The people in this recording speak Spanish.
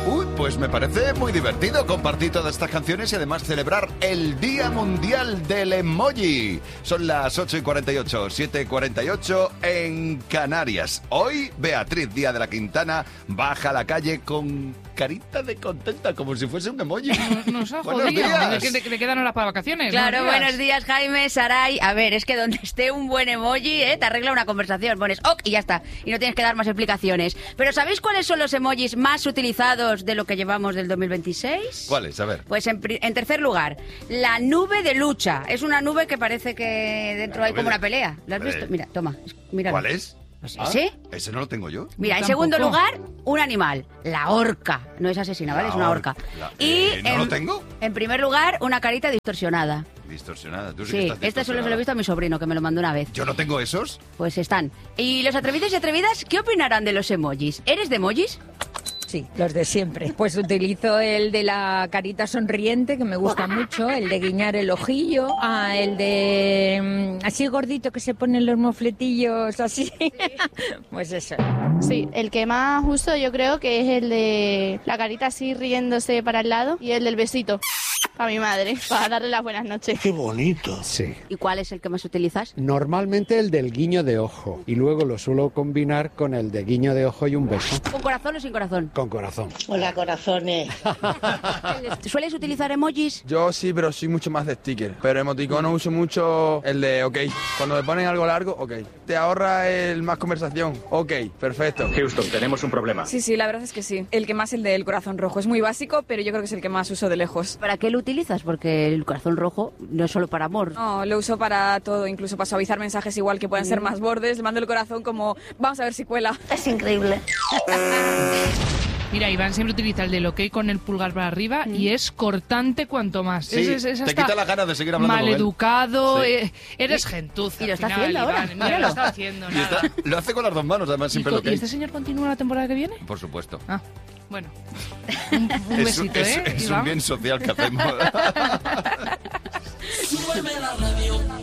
Uy, pues me parece muy divertido compartir todas estas canciones y además celebrar el Día Mundial del Emoji. Son las 8:48, 7:48 en Canarias. Hoy, Beatriz Díaz de la Quintana baja a la calle con carita de contenta, como si fuese un emoji. Nos ha Buenos jodido. días. Le quedan horas para vacaciones. Claro, buenos días, Jaime, Saray. A ver, es que donde esté un buen emoji, te arregla una conversación. Pones ok y ya está. Y no tienes que dar más explicaciones. Pero ¿sabéis cuáles son los emojis más utilizados de lo que llevamos del 2026? ¿Cuáles? A ver. Pues en tercer lugar, la nube de lucha. Es una nube que parece que dentro hay como una pelea. ¿Lo has visto? Mira, toma. Míralo. ¿Cuál es? ¿Sí? Ese no lo tengo yo. Mira, en Tampoco. segundo lugar, un animal, la orca. No es asesina, ¿vale? Es una orca. ¿No lo tengo? En primer lugar, una carita distorsionada. Distorsionada. Tú sí, Sí, que estás este solo se lo he distorsionada. visto a mi sobrino, que me lo mandó una vez. ¿Yo no tengo esos? Pues están. ¿Y los atrevidos y atrevidas qué opinarán de los emojis? ¿Eres de emojis? Sí, los de siempre. Pues utilizo el de la carita sonriente, que me gusta mucho, el de guiñar el ojillo, el de así gordito que se ponen los mofletillos así. Pues eso. Sí, el que más uso yo creo que es el de la carita así riéndose para el lado y el del besito a mi madre, para darle las buenas noches. ¡Qué bonito! Sí. ¿Y cuál es el que más utilizas? Normalmente el del guiño de ojo. Y luego lo suelo combinar con el de guiño de ojo y un beso. ¿Con corazón o sin corazón? Con corazón. Hola, corazones. ¿Sueles utilizar emojis? Yo sí, pero soy mucho más de sticker. Pero emoticono uso mucho el de ok. Cuando me ponen algo largo, ok. Te ahorra el más conversación. Ok, perfecto. Houston, tenemos un problema. Sí, la verdad es que sí. El que más, el del corazón rojo. Es muy básico, pero yo creo que es el que más uso de lejos. ¿Para qué lo utilizas? Porque el corazón rojo no es solo para amor. No, lo uso para todo, incluso para suavizar mensajes igual que pueden ser más bordes. Le mando el corazón como, vamos a ver si cuela. Es increíble. Mira, Iván siempre utiliza el del ok con el pulgar para arriba y es cortante cuanto más. Sí, es te hasta quita la gana de seguir hablando con él. maleducado, Sí. eres gentuza. y lo al está final, haciendo ahora, Iván. Mira, míralo. lo está haciendo. Y Nada. lo hace con las dos manos, además, siempre lo que ¿Y este señor continúa la temporada que viene? Por supuesto. Ah, bueno. Un besito, es un Iván. bien social que hacemos.